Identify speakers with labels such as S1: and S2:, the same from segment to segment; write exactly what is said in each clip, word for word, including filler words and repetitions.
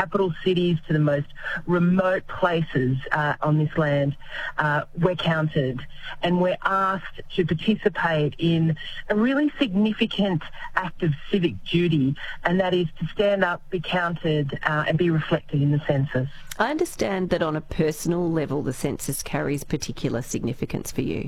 S1: capital cities to the most remote places uh, on this land, uh, we're counted, and we're asked to participate in a really significant act of civic duty, and that is to stand up, be counted, uh, and be reflected in the census.
S2: I understand that on a personal level the census carries particular significance for you.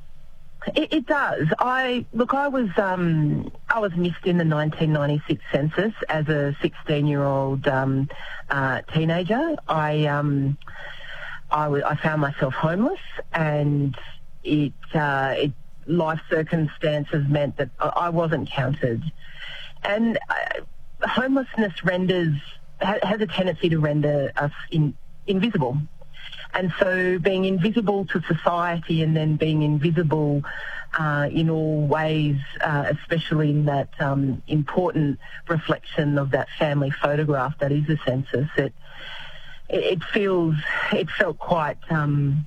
S1: It, it does. I look. I was um, I was missed in the nineteen ninety-six census as a sixteen-year-old um, uh, teenager. I um, I, w- I found myself homeless, and it uh, it life circumstances meant that I wasn't counted. And uh, homelessness renders ha- has a tendency to render us in, invisible. And so being invisible to society and then being invisible uh, in all ways, uh, especially in that um, important reflection of that family photograph that is the census, it it feels it felt quite um,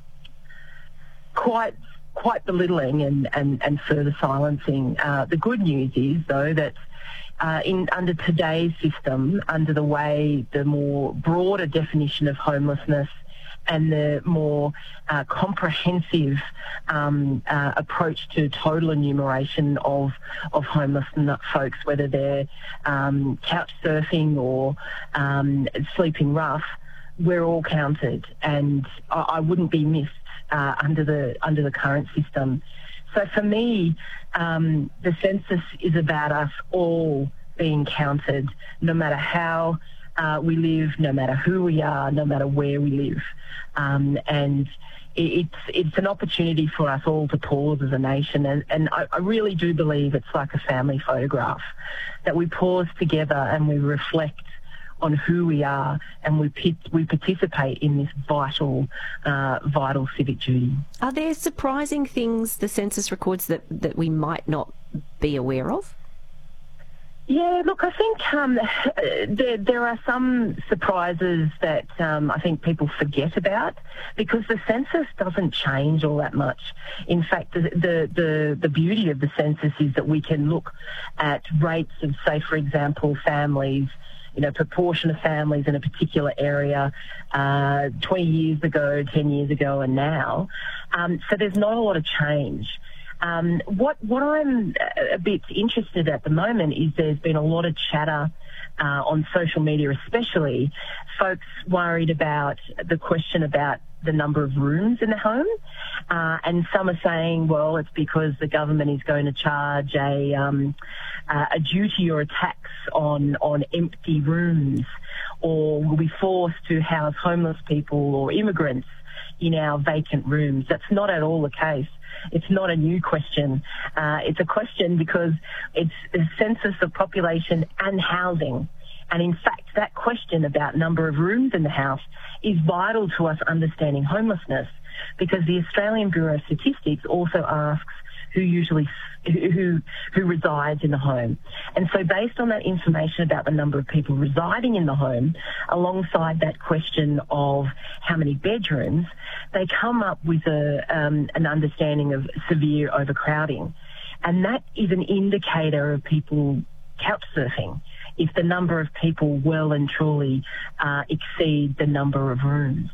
S1: quite quite belittling and, and, and further silencing. Uh, the good news is, though, that Uh, in under today's system, under the way the more broader definition of homelessness and the more uh, comprehensive um, uh, approach to total enumeration of of homeless folks, whether they're um, couch surfing or um, sleeping rough, we're all counted, and I, I wouldn't be missed uh, under the under the current system. So for me, um, the census is about us all being counted, no matter how uh, we live, no matter who we are, no matter where we live. Um, and it, it's it's an opportunity for us all to pause as a nation. And, and I, I really do believe it's like a family photograph, that we pause together and we reflect on who we are, and we pit, we participate in this vital, uh, vital civic duty.
S2: Are there surprising things the census records that, that we might not be aware of?
S1: Yeah, look, I think um, there, there are some surprises that um, I think people forget about, because the census doesn't change all that much. In fact, the, the, the, the beauty of the census is that we can look at rates of, say, for example, families, you know, proportion of families in a particular area uh, twenty years ago, ten years ago, and now. Um, so there's not a lot of change. Um, what what I'm a bit interested at the moment is there's been a lot of chatter uh, on social media, especially folks worried about the question about the number of rooms in the home, uh, and some are saying, well, it's because the government is going to charge a um, uh, a duty or a tax on on empty rooms, or will be forced to house homeless people or immigrants in our vacant rooms. That's not at all the case. It's not a new question. Uh, it's a question because it's a census of population and housing. And in fact, that question about number of rooms in the house is vital to us understanding homelessness, because the Australian Bureau of Statistics also asks who usually who who resides in the home. And so based on that information about the number of people residing in the home, alongside that question of how many bedrooms, they come up with a um, an understanding of severe overcrowding. And that is an indicator of people couch surfing, if the number of people well and truly uh, exceed the number of rooms.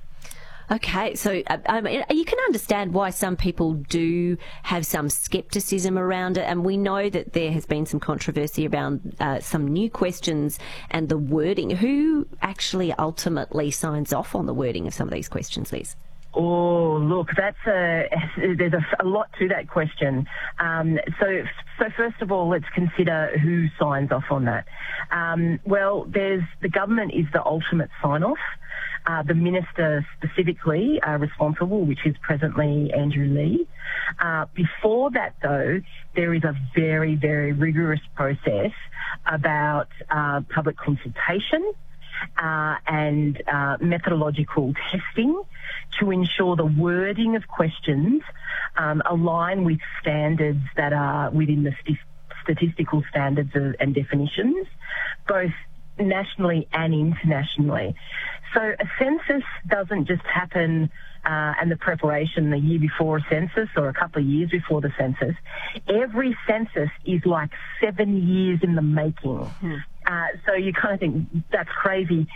S2: Okay, so uh, I mean, you can understand why some people do have some scepticism around it, and we know that there has been some controversy around uh, some new questions and the wording. Who actually ultimately signs off on the wording of some of these questions, Liz?
S1: Oh, look, that's a, there's a, a lot to that question. Um, so, so first of all, let's consider who signs off on that. Um, well, there's the government is the ultimate sign-off. Uh, the minister specifically uh, responsible, which is presently Andrew Leigh. Uh, before that, though, there is a very, very rigorous process about uh, public consultation uh, and uh, methodological testing to ensure the wording of questions um, align with standards that are within the st- statistical standards of, and definitions, both nationally and internationally. So a census doesn't just happen uh, and the preparation the year before a census or a couple of years before the census. Every census is like seven years in the making. Hmm. Uh, so you kind of think that's crazy.